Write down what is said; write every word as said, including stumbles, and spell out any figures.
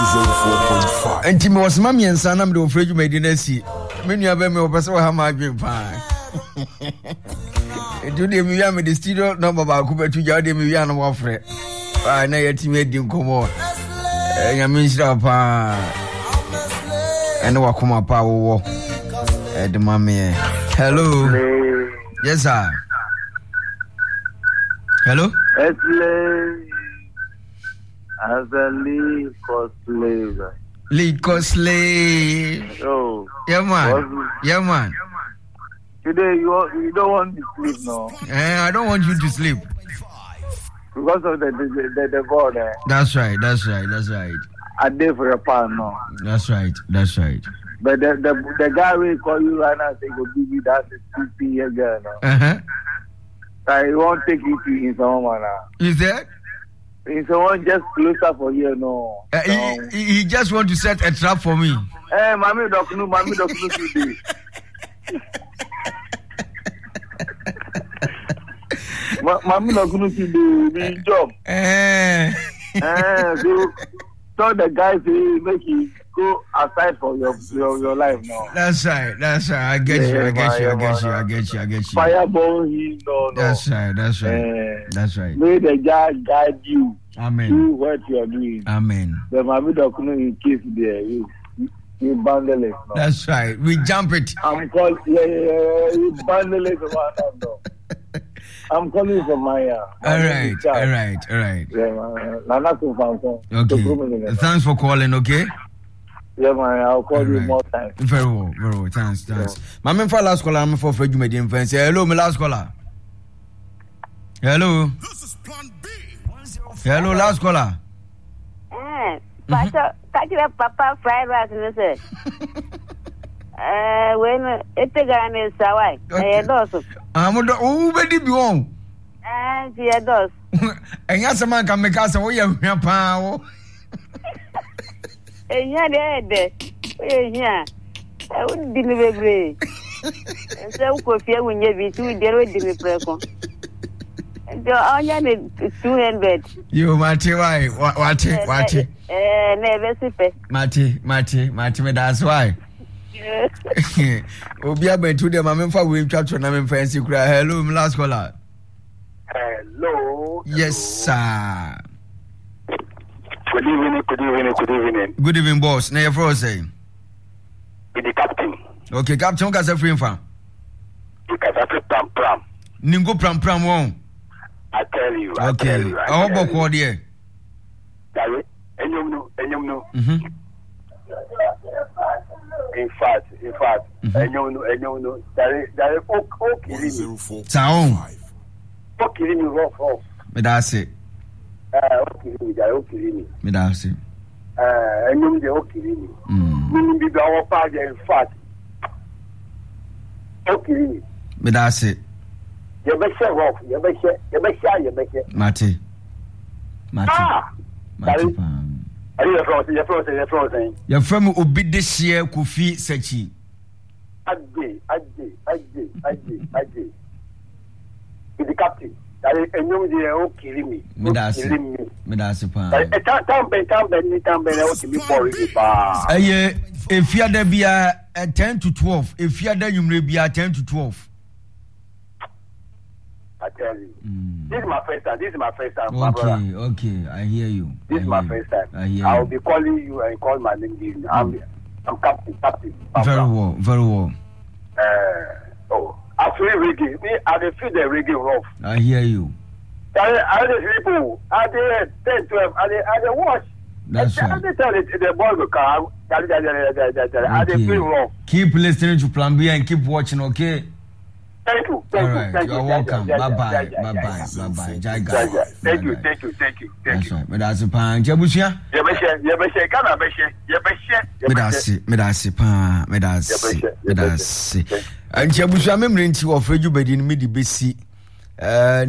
zero four point five. And Tim was mammy and son, I'm the afraid you made in a sea. Many of them were so hammer green pie. Do the museum with the studio number about Cooper to Yardi Mian Waffre. I know your team made him come on. I mean, and what come up power at the mammy. Hello. Yes, sir. Hello. As a lead cosplay. Lead cosplay. Oh. Yeah, man. Yeah, man. Today you you don't want to sleep, no? Eh, I don't want you to sleep. Because of the the, the, the board. Eh? That's right. That's right. That's right. I did for a pan, no? That's right. That's right. But the the, the guy will call you right now say go give you that fifty year girl, no? Uh-huh. So he won't take you to in someone now. Is that? In someone just closer for you, no? Uh, so, he, he just want to set a trap for me. Eh, mommy dokunu, mommy dokunu today. Mommy dokunu today, the job. Eh. Eh, so so the guy say make you go aside for your your, your life now. That's right. That's right. I get yeah, you. I get you. I get you. I get you. I get you. Fireball, he no no. That's right. That's right. Eh, that's right. May the God guide you. Amen. Do what you are doing. Amen. The mommy dokunu in case there you you bundle it. No? That's right. We jump it. I'm calling. Yeah, yeah, yeah. You bundle it one no. I'm calling from Maya. All right. All right. All right. Yeah, man. Nana Kufanko. Okay. Thanks for calling. Okay. Yeah, man. I'll call all you right. more times. Very well. Very well. Thanks. Thanks. Yeah. My main for last caller. I'm for Fred Jumedi influence. Hello, my last caller. Hello. This is Plan B. Hello, last caller. Eh, Pastor, catch your papa fried rice, you say. Eh, when it's a gun is Sawai. Eh, does. I'm oh, baby, be on. Eh, she does. And yes, a man can make us away of your power. Eh, yeah, there. Eh, yeah. I wouldn't be very. And so, Kofi, when you be too dear with the precon. The onion is two hundred. You, Matty, why? What? What? What? Eh, never see. Matty, Matty, Matty, that's why. Obi abe to them I'm for we capture na me fancy cry. Hello, my last caller. Hello. Yes, sir. Good evening, good evening, good evening. Good evening, boss. Na your friend say. Be the captain. Okay, captain, what say free fan? You can say pram pram. Ningo pram pram won. I tell you. I okay. Tell you, I how about call there? Dawe, enyum no, enyum no. Mhm. In fact, in fact, enyum no, enyum no. Dawe, dawe o o kiri mi. Sound. O kiri mi rough rough. Me da say. Eh, o kiri mi, dawe o kiri mi. Me da say. Eh, enyum de o kiri mi. Mm. Mi bi da o pa in fact. O kiri mi. Me da say. You be share rough, you be share, you be share, you be share. Mate. Mate. Ah. Mate pan. Are you frozen? You frozen? You frozen? You from Obi this year Kofi Sechi. Ade, ade, ade, ade, ade. Be the captain. That is enyum de o kiri mi. Me da say. Me da say pan. Eh, tam ben, tam ben, ni tam ben o ti mi bori ni ba. Eh, if you there be a ten to twelve, if you there you may be a ten to twelve. I tell you. Mm. This is my first time. This is my first time, okay, my brother. Okay, I hear you. This I is my you. first time. I hear I'll you. be calling you and call my name. Mm. I'm, I'm captain, captain. Very well, very well. Uh, oh, I feel reggae. Me, I feel the reggae rough. I hear you. I, I the people, I the ten, twelve, I the, I the watch. That's I, right. I the tell it, the boy will come. I the feel rough. Keep listening to Plan B and keep watching, okay? Thank you. Thank All you. right. Thank You're you. welcome. Bye Bye bye. bye. Bye bye. Bye bye. Jai Bye God. Thank you. Thank you. Thank you. Thank That's you. right. Me da se pan. Jabusia. You be share. You be share. Can I be share? You be share. Me da se. Me da se pan. Me da se. Me da se. And Jabusia me mrenti wo Fred Jumedi ni me di besi. Eh